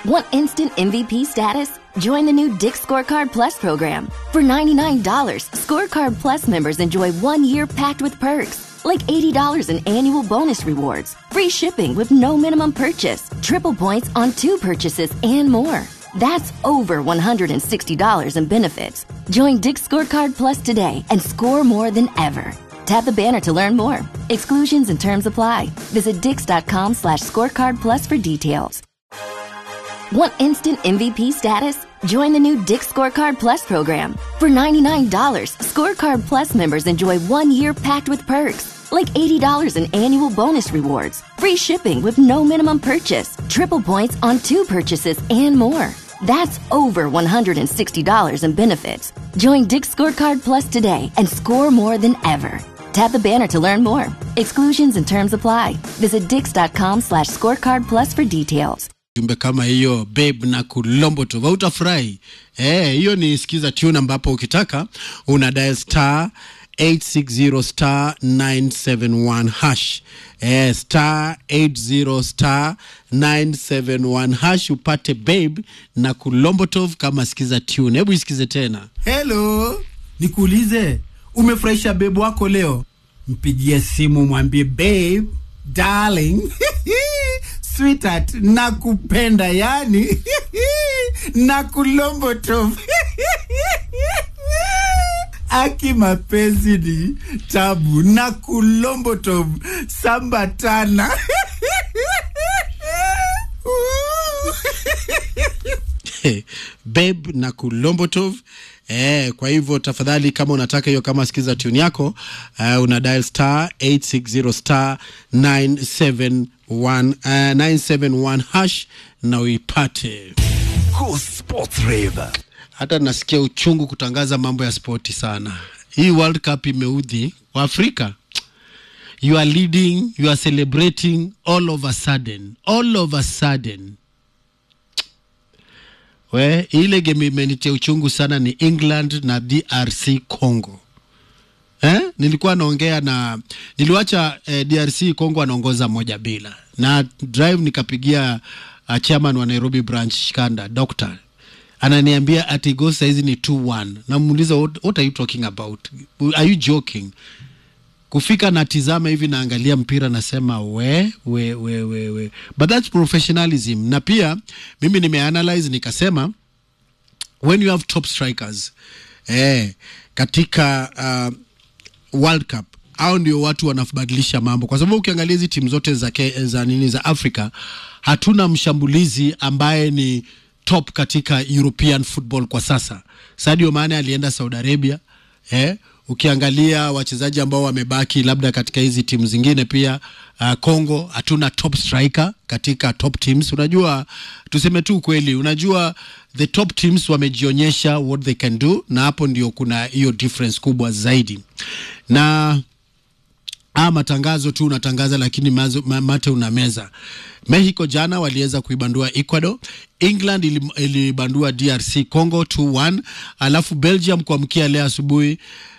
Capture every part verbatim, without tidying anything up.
Want instant M V P status? Join the new Dick's Scorecard Plus program. For ninety-nine dollars, Scorecard Plus members enjoy one year packed with perks, like eighty dollars in annual bonus rewards, free shipping with no minimum purchase, triple points on two purchases, and more. That's over one hundred sixty dollars in benefits. Join Dick's Scorecard Plus today and score more than ever. Tap the banner to learn more. Exclusions and terms apply. Visit dix.com slash scorecard plus for details. Want instant M V P status? Join the new Dick's Scorecard Plus program. For ninety-nine dollars, Scorecard Plus members enjoy one year packed with perks, like eighty dollars in annual bonus rewards, free shipping with no minimum purchase, triple points on two purchases, and more. That's over one hundred sixty dollars in benefits. Join Dick's Scorecard Plus today and score more than ever. Tap the banner to learn more. Exclusions and terms apply. Visit dix.com slash scorecard plus for details. Jumbe kama hiyo babe na kulombo tu utafurahi. Eh, hiyo ni sikiza tune ambapo ukitaka una dial star eight six zero star nine seven one hash. Eh, star eight zero star nine seven one hash upate babe na kulombotov kama sikiza tune. Hebu isikize tena. Hello, nikuulize, umefurahisha babe wako leo? Mpigie simu mwambie babe, darling, sweetheart, nakupenda yani, nakulombotov. Aki mapenzi ni tabu, nakulombotov sambatana. Babe na kulombotov. Eh, kwa hivyo tafadhali kama unataka hiyo kama sikiza tune yako, uh, una dial star eight six zero star nine seven one hash na uipate. Cool Sports Rave. Hata nasikia uchungu kutangaza mambo ya sporti sana. Hii World Cup imeudhi wa Afrika. You are leading, you are celebrating, all of a sudden, all of a sudden. We, ile game imenitia uchungu sana ni England na D R C Congo. Eh? Nilikuwa naongea na niliwacha eh, D R C Congo anaongoza moja bila. Na drive nikapigia uh, chairman wa Nairobi branch Shikanda, doctor. Ananiambia ati go size ni two one. Namuuliza what, what are you talking about? Are you joking? Kufika na tizama hivi naangalia mpira nasema we we we we we. But that's professionalism. Na pia mimi nimeanalyze nikasema when you have top strikers eh katika uh, World Cup au ndio watu wanabadilisha mambo, kwa sababu ukiangalia hizi timu zote za ke, za nini za Afrika hatuna mshambulizi ambaye ni top katika European football kwa sasa. Sadio Mane alienda Saudi Arabia. Eh, ukiangalia wachezaji ambao wamebaki labda katika hizi timu zingine pia uh, Congo hatuna top striker katika top teams. Unajua tuseme tu kweli, unajua the top teams wamejionyesha what they can do, na hapo ndio kuna hiyo difference kubwa zaidi. Na ah, matangazo tu unatangaza lakini mazo, mate unameza. Mexico jana waliweza kuibandua Ecuador. England ilibandua D R C Congo two one. Alafu Belgium kuamkia leo asubuhi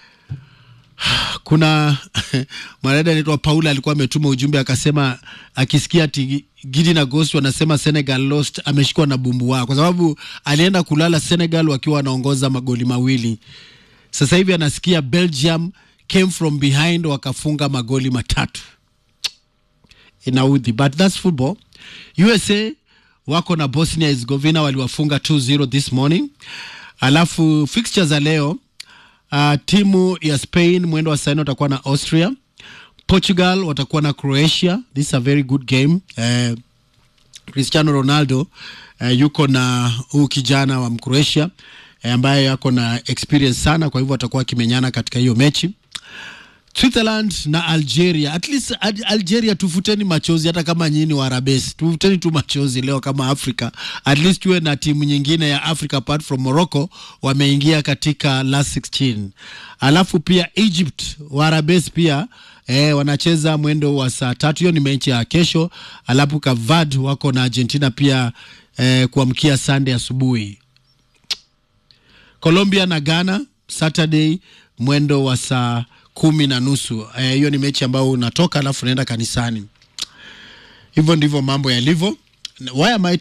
kuna mwanadada anaitwa Paula alikuwa ametuma ujumbe akasema akisikia ati Gidi na Ghost wanasema Senegal lost ameshikwa na bumbu wao, kwa sababu alienda kulala Senegal wakiwa wanaongoza magoli mawili. Sasa hivi anasikia Belgium came from behind wakafunga magoli matatu. Inaudhi, but that's football. U S A wako na Bosnia Herzegovina waliwafunga two zero this morning. Alafu fixtures za leo, uh, timu ya Spain mwendo wa saa nne watakuwa na Austria. Portugal watakuwa na Croatia. This is a very good game. Uh, Cristiano Ronaldo uh, yuko na huu kijana wa Mcroatia uh, ambaye yako na experience sana, kwa hivyo watakuwa kimenyana katika hiyo mechi. Switzerland na Algeria. At least Algeria tufuteni machozi, hata kama nyinyi wa Arabes. Tufuteni tu machozi leo kama Afrika. At least tuwe na timu nyingine ya Africa apart from Morocco wameingia katika last sixteen. Alafu pia Egypt wa Arabes pia eh, wanacheza mwendo wa saa tatu. Hiyo ni mechi ya kesho. Alafu Kavad wako na Argentina pia eh, kuamkia Sunday asubuhi. Colombia na Ghana Saturday mwendo wa saa kumi na nusu. Hiyo eh, ni mechi ambayo unatoka alafu unaenda kanisani. Hivyo ndivyo mambo yalivyo. Why am I